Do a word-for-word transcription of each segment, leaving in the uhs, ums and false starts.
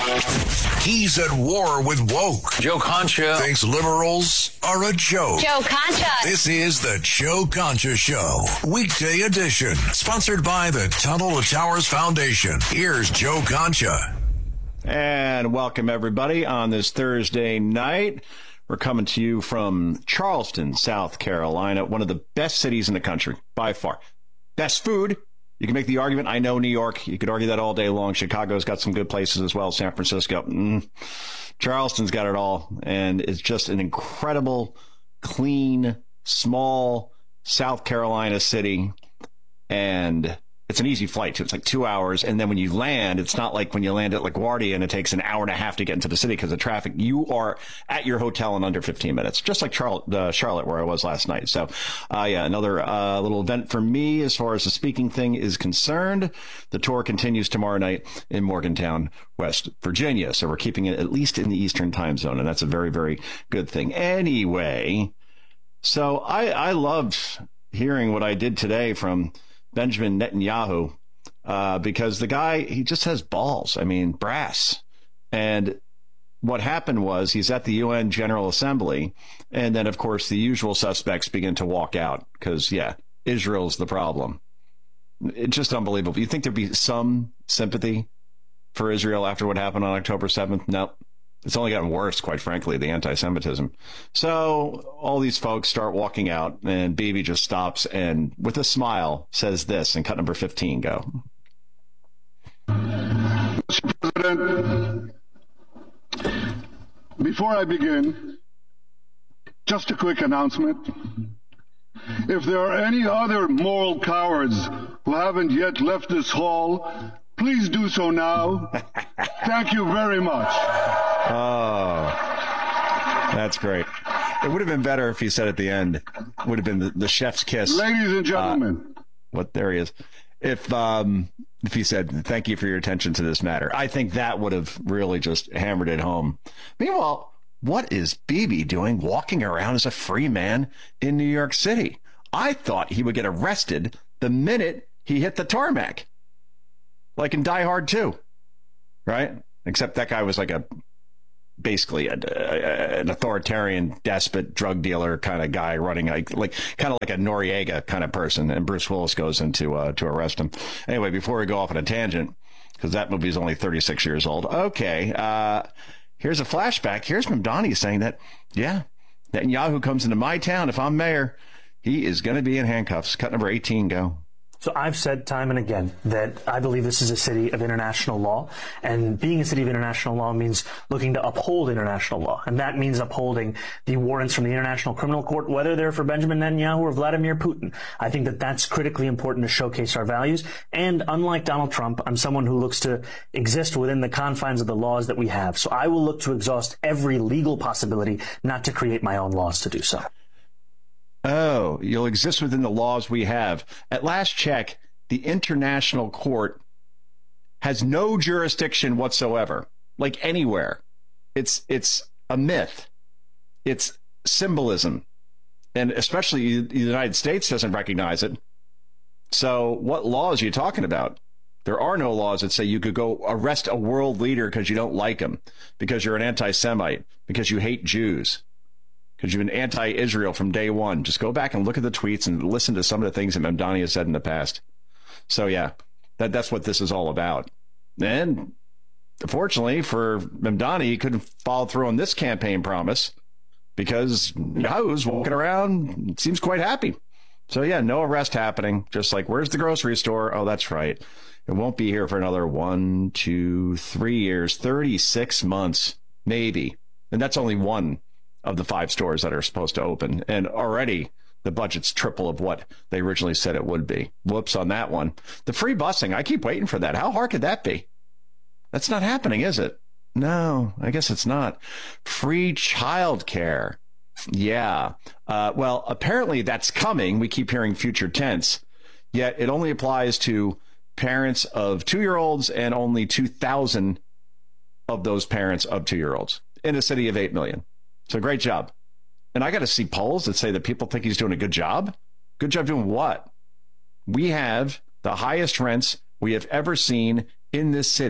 He's at war with woke. Joe Concha Thinks liberals are a joke. Joe Concha. This is the Joe Concha Show, weekday edition, sponsored by the Tunnel to Towers Foundation. Here's Joe Concha. And welcome, everybody, on this Thursday night. We're coming to you from Charleston, South Carolina, one of the best cities in the country, by far. Best food. You can make the argument. I know New York. You could argue that all day long. Chicago's got some good places as well. San Francisco. Mm. Charleston's got it all. And it's just an incredible, clean, small South Carolina city. And it's an easy flight, too. It's like two hours. And then when you land, it's not like when you land at LaGuardia and it takes an hour and a half to get into the city because of traffic. You are at your hotel in under fifteen minutes, just like Charlotte, uh, Charlotte where I was last night. So, uh, yeah, another uh, little event for me as far as the speaking thing is concerned. The tour continues tomorrow night in Morgantown, West Virginia. So we're keeping it at least in the Eastern time zone. And that's a very, very good thing. Anyway, so I, I loved hearing what I did today from Benjamin Netanyahu, uh, because the guy, he just has balls. I mean, brass. And what happened was he's at the U N General Assembly. And then, of course, the usual suspects begin to walk out because, yeah, Israel's the problem. It's just unbelievable. You think there'd be some sympathy for Israel after what happened on October seventh? No. It's only gotten worse, quite frankly, the anti-Semitism. So all these folks start walking out, and Bibi just stops and, with a smile, says this, and cut number fifteen, go. Mister President, before I begin, just a quick announcement. If there are any other moral cowards who haven't yet left this hall, please do so now. Thank you very much. Oh, that's great. It would have been better if he said at the end, would have been the, the chef's kiss. Ladies and gentlemen. Uh, what, there he is. If, um, if he said, thank you for your attention to this matter, I think that would have really just hammered it home. Meanwhile, what is Bibi doing walking around as a free man in New York City? I thought he would get arrested the minute he hit the tarmac. Like in Die Hard two, right? Except that guy was like a, basically a, a, an authoritarian, despot, drug dealer kind of guy running like, like kind of like a Noriega kind of person. And Bruce Willis goes in to, uh, to arrest him. Anyway, before we go off on a tangent, because that movie is only thirty-six years old. Okay, uh, here's a flashback. Here's Mamdani saying that, yeah, Netanyahu comes into my town. If I'm mayor, he is going to be in handcuffs. Cut number eighteen, go. So I've said time and again that I believe this is a city of international law, and being a city of international law means looking to uphold international law, and that means upholding the warrants from the International Criminal Court, whether they're for Benjamin Netanyahu or Vladimir Putin. I think that that's critically important to showcase our values, and unlike Donald Trump, I'm someone who looks to exist within the confines of the laws that we have. So I will look to exhaust every legal possibility, not to create my own laws to do so. Oh, you'll exist within the laws we have. At last check, the International Court has no jurisdiction whatsoever, like anywhere. It's it's a myth. It's symbolism. And especially the United States doesn't recognize it. So what laws are you talking about? There are no laws that say you could go arrest a world leader because you don't like him, because you're an anti-Semite, because you hate Jews, because you've been anti-Israel from day one. Just go back and look at the tweets and listen to some of the things that Mamdani has said in the past. So, yeah, that that's what this is all about. And fortunately for Mamdani, he couldn't follow through on this campaign promise because Yahu's walking around, seems quite happy. So, yeah, no arrest happening. Just like, where's the grocery store? Oh, that's right. It won't be here for another one, two, three years, thirty-six months, maybe. And that's only one of the five stores that are supposed to open. And already the budget's triple of what they originally said it would be. Whoops on that one. The free busing, I keep waiting for that. How hard could that be? That's not happening, is it? No, I guess it's not. Free childcare. Yeah. Uh, well, apparently that's coming. We keep hearing future tense, yet it only applies to parents of two-year-olds and only two thousand of those parents of two-year-olds in a city of eight million. So great job. And I got to see polls that say that people think he's doing a good job. Good job doing what? We have the highest rents we have ever seen in this city,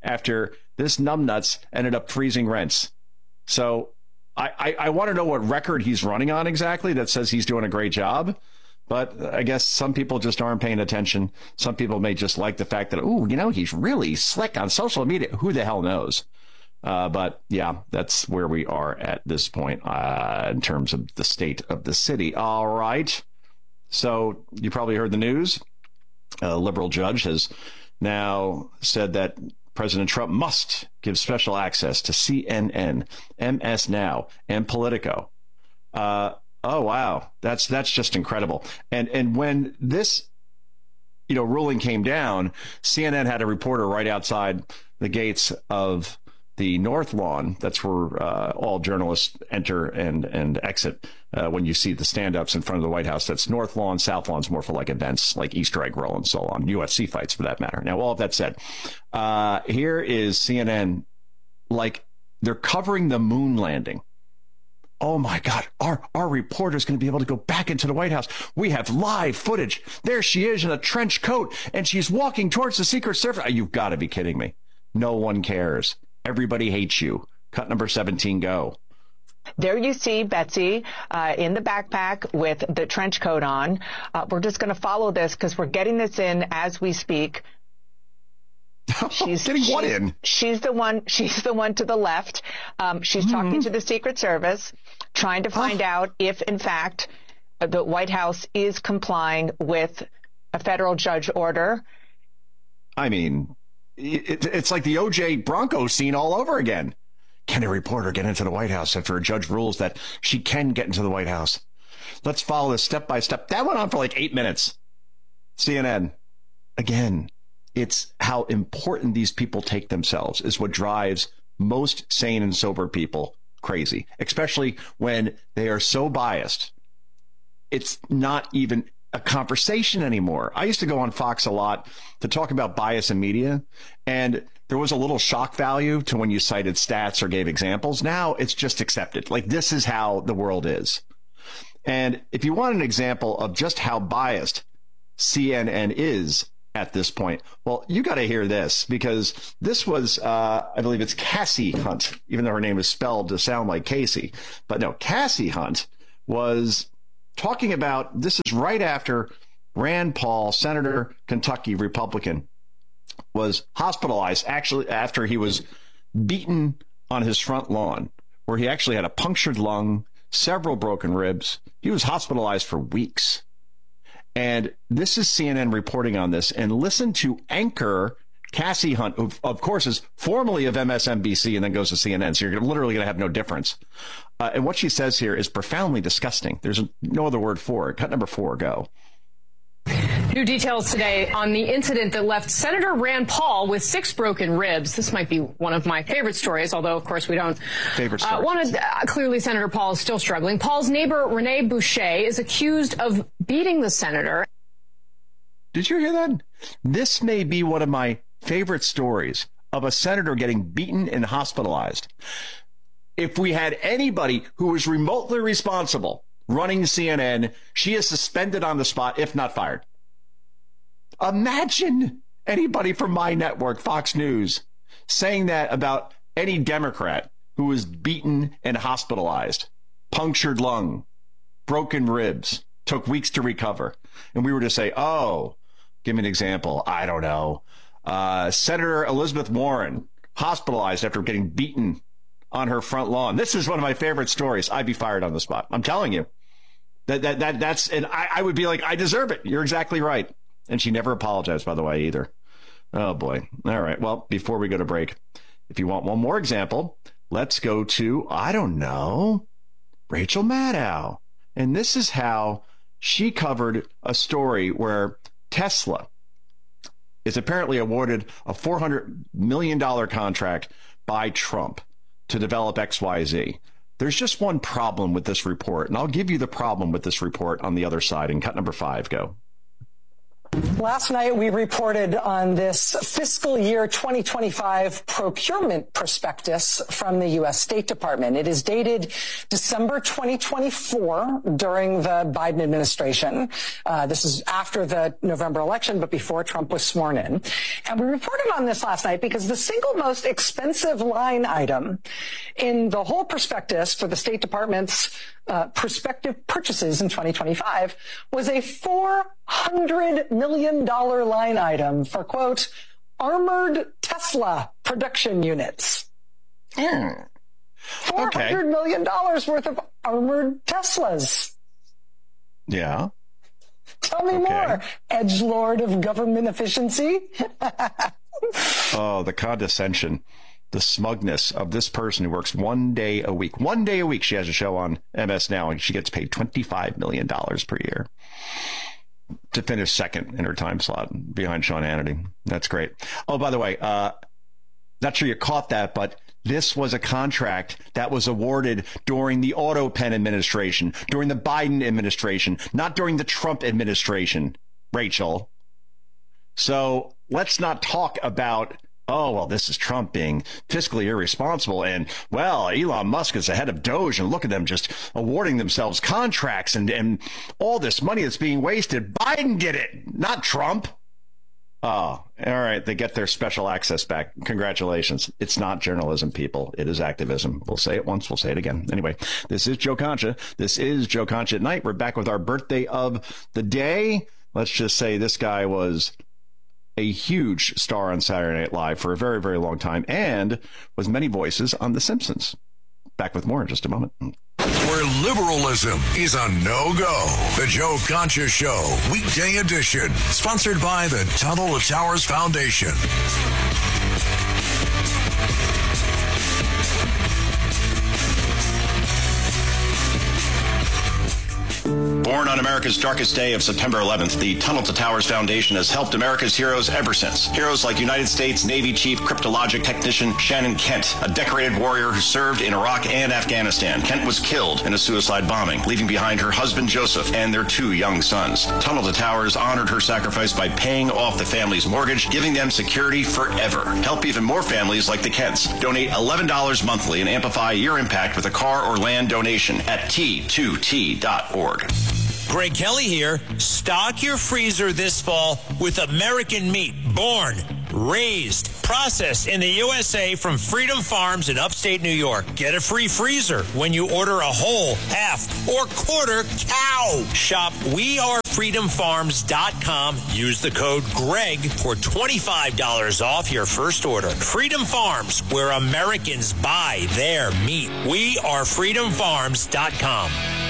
after this numbnuts ended up freezing rents. So I, I, I want to know what record he's running on exactly that says he's doing a great job. But I guess some people just aren't paying attention. Some people may just like the fact that, ooh, you know, he's really slick on social media. Who the hell knows? Uh, but yeah, that's where we are at this point uh, in terms of the state of the city. All right. So you probably heard the news. A liberal judge has now said that President Trump must give special access to C N N, M S Now, and Politico. Uh, oh, wow. That's that's just incredible. And and when this, you know, ruling came down, C N N had a reporter right outside the gates of the North Lawn. That's where uh, all journalists enter and and exit uh, when you see the stand-ups in front of the White House. That's North Lawn. South Lawn's more for like events like Easter egg roll and so on, U F C fights for that matter. Now, all of that said, uh, here is C N N, like they're covering the moon landing. Oh, my God, our, our reporter is going to be able to go back into the White House. We have live footage. There she is in a trench coat, and she's walking towards the Secret Service. You've got to be kidding me. No one cares. Everybody hates you. Cut number seventeen, go. There you see Betsy uh, in the backpack with the trench coat on. Uh, we're just going to follow this because we're getting this in as we speak. She's getting what in? She's the one. She's the one to the left. Um, she's mm-hmm. talking to the Secret Service, trying to find oh. out if, in fact, the White House is complying with a federal judge order. I mean, it, it's like the O J Bronco scene all over again. Can a reporter get into the White House after a judge rules that she can get into the White House? Let's follow this step by step. That went on for like eight minutes. C N N, again, it's how important these people take themselves is what drives most sane and sober people crazy, especially when they are so biased. It's not even a conversation anymore. I used to go on Fox a lot to talk about bias in media, and there was a little shock value to when you cited stats or gave examples. Now it's just accepted. Like, this is how the world is. And if you want an example of just how biased C N N is at this point, well, you got to hear this, because this was, uh, I believe it's Cassie Hunt, even though her name is spelled to sound like Casey. But no, Cassie Hunt was talking about, this is right after Rand Paul, Senator, Kentucky Republican, was hospitalized actually after he was beaten on his front lawn, where he actually had a punctured lung, several broken ribs. He was hospitalized for weeks. And this is C N N reporting on this. And listen to anchor Cassie Hunt, who, of course, is formerly of M S N B C and then goes to C N N. So you're literally going to have no difference. Uh, and what she says here is profoundly disgusting. There's no other word for it. Cut number four, go. New details today on the incident that left Senator Rand Paul with six broken ribs. This might be one of my favorite stories, although, of course, we don't. Favorite story. Uh, wanted, uh, clearly, Senator Paul is still struggling. Paul's neighbor, Rene Boucher, is accused of beating the senator. Did you hear that? This may be one of my favorite stories of a senator getting beaten and hospitalized. If we had anybody who was remotely responsible running C N N, she is suspended on the spot, if not fired. Imagine anybody from my network, Fox News, saying that about any Democrat who was beaten and hospitalized, punctured lung, broken ribs, took weeks to recover. And we were to say, oh, give me an example. I don't know. Uh, Senator Elizabeth Warren, hospitalized after getting beaten on her front lawn. This is one of my favorite stories. I'd be fired on the spot. I'm telling you. That that that that's and I, I would be like, I deserve it. You're exactly right. And she never apologized, by the way, either. Oh, boy. All right. Well, before we go to break, if you want one more example, let's go to, I don't know, Rachel Maddow. And this is how she covered a story where Tesla is apparently awarded a four hundred million dollars contract by Trump to develop X Y Z. There's just one problem with this report, and I'll give you the problem with this report on the other side. And cut number five, go. Last night, we reported on this fiscal year twenty twenty-five procurement prospectus from the U S State Department. It is dated December twenty twenty-four during the Biden administration. Uh, this is after the November election, but before Trump was sworn in. And we reported on this last night because the single most expensive line item in the whole prospectus for the State Department's uh, prospective purchases in twenty twenty-five was a four hundred million dollars line item for, quote, armored Tesla production units. Mm. four hundred million dollars worth of armored Teslas. Yeah. Tell me okay. more, edgelord of government efficiency. Oh, the condescension, the smugness of this person who works one day a week. One day a week she has a show on M S Now, and she gets paid twenty-five million dollars per year to finish second in her time slot behind Sean Hannity. That's great. Oh, by the way, uh, not sure you caught that, but this was a contract that was awarded during the AutoPen administration, during the Biden administration, not during the Trump administration, Rachel. So let's not talk about, oh, well, this is Trump being fiscally irresponsible. And, well, Elon Musk is the head of Doge, and look at them just awarding themselves contracts and, and all this money that's being wasted. Biden did it, not Trump. Oh, all right. They get their special access back. Congratulations. It's not journalism, people. It is activism. We'll say it once. We'll say it again. Anyway, this is Joe Concha. This is Joe Concha at Night. We're back with our birthday of the day. Let's just say this guy was a huge star on Saturday Night Live for a very, very long time and was many voices on The Simpsons. Back with more in just a moment. Where liberalism is a no-go. The Joe Concha Show, weekday edition. Sponsored by the Tunnel to Towers Foundation. Born on America's darkest day of September eleventh, the Tunnel to Towers Foundation has helped America's heroes ever since. Heroes like United States Navy Chief Cryptologic Technician Shannon Kent, a decorated warrior who served in Iraq and Afghanistan. Kent was killed in a suicide bombing, leaving behind her husband Joseph and their two young sons. Tunnel to Towers honored her sacrifice by paying off the family's mortgage, giving them security forever. Help even more families like the Kents. Donate eleven dollars monthly and amplify your impact with a car or land donation at T two T dot org. Greg Kelly here. Stock your freezer this fall with American meat, born, raised, processed in the U S A from Freedom Farms in upstate New York. Get a free freezer when you order a whole, half, or quarter cow. Shop we are freedom farms dot com. Use the code Greg for twenty-five dollars off your first order. Freedom Farms, where Americans buy their meat. we are freedom farms dot com.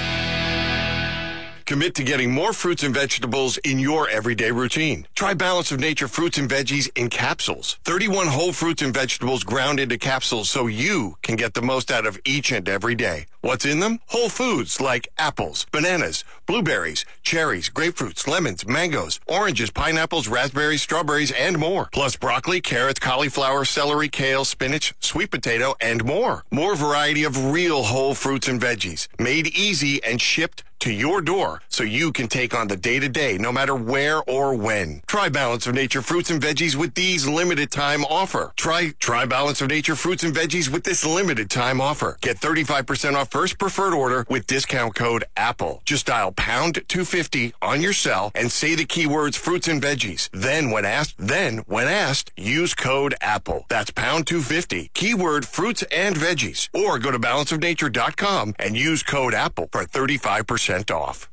Commit to getting more fruits and vegetables in your everyday routine. Try Balance of Nature fruits and veggies in capsules. thirty-one whole fruits and vegetables ground into capsules so you can get the most out of each and every day. What's in them? Whole foods like apples, bananas, blueberries, cherries, grapefruits, lemons, mangoes, oranges, pineapples, raspberries, strawberries, and more. Plus broccoli, carrots, cauliflower, celery, kale, spinach, sweet potato, and more. More variety of real whole fruits and veggies, made easy and shipped to your door so you can take on the day-to-day no matter where or when. Try Balance of Nature fruits and veggies with these limited time offer. Try try Balance of Nature fruits and veggies with this limited time offer. Get thirty-five percent off first preferred order with discount code APPLE. Just dial pound two fifty on your cell and say the keywords fruits and veggies. Then when asked, then when asked, use code APPLE. That's pound two fifty, keyword fruits and veggies. Or go to balance of nature dot com and use code APPLE for thirty-five percent off.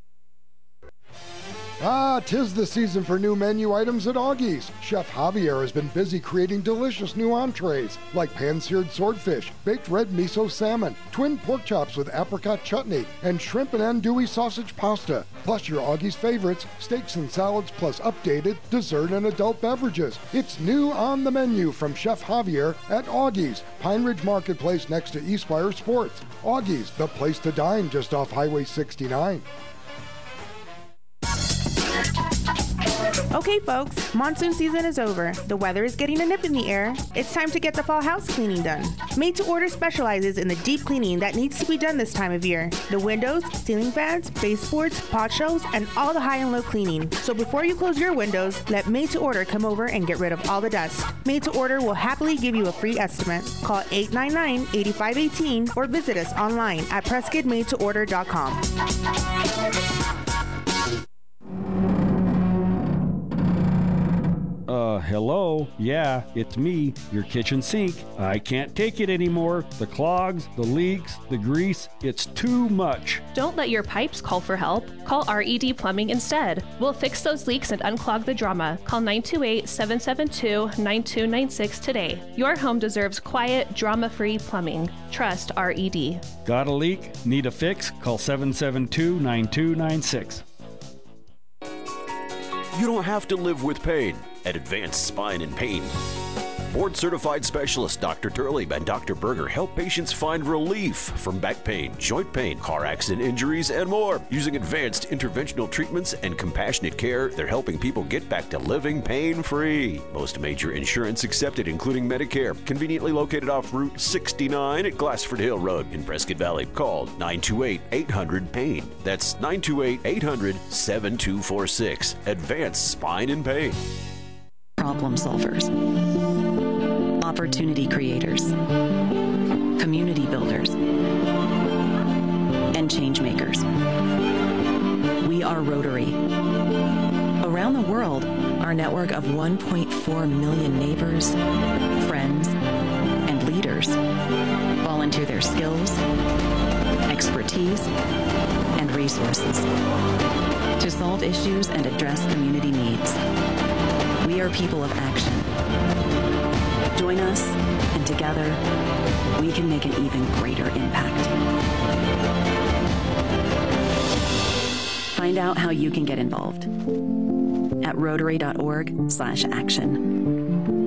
Ah, 'tis the season for new menu items at Augie's. Chef Javier has been busy creating delicious new entrees like pan-seared swordfish, baked red miso salmon, twin pork chops with apricot chutney, and shrimp and andouille sausage pasta. Plus your Augie's favorites, steaks and salads, plus updated dessert and adult beverages. It's new on the menu from Chef Javier at Augie's, Pine Ridge Marketplace next to Eastspire Sports. Augie's, the place to dine just off Highway sixty-nine. Okay, folks, monsoon season is over. The weather is getting a nip in the air. It's time to get the fall house cleaning done. Made to Order specializes in the deep cleaning that needs to be done this time of year. The windows, ceiling fans, baseboards, pot shelves, and all the high and low cleaning. So before you close your windows, let Made to Order come over and get rid of all the dust. Made to Order will happily give you a free estimate. Call eight nine nine, eight five one eight or visit us online at prescott made to order dot com. Uh, hello? Yeah, it's me, your kitchen sink. I can't take it anymore. The clogs, the leaks, the grease, it's too much. Don't let your pipes call for help. Call R E D Plumbing instead. We'll fix those leaks and unclog the drama. Call nine two eight, seven seven two, nine two nine six today. Your home deserves quiet, drama-free plumbing. Trust R E D. Got a leak? Need a fix? Call seven seven two, nine two nine six. You don't have to live with pain at Advanced Spine and Pain. Board-certified specialists Doctor Turley and Doctor Berger help patients find relief from back pain, joint pain, car accident injuries, and more. Using advanced interventional treatments and compassionate care, they're helping people get back to living pain-free. Most major insurance accepted, including Medicare. Conveniently located off Route sixty-nine at Glassford Hill Road in Prescott Valley. Call nine two eight, eight hundred, PAIN. That's nine two eight, eight hundred, seven two four six. Advanced Spine and Pain. Problem solvers, opportunity creators, community builders, and change makers. We are Rotary. Around the world, our network of one point four million neighbors, friends, and leaders volunteer their skills, expertise, and resources to solve issues and address community needs. We are people of action. Join us, and together, we can make an even greater impact. Find out how you can get involved at rotary dot org slash action.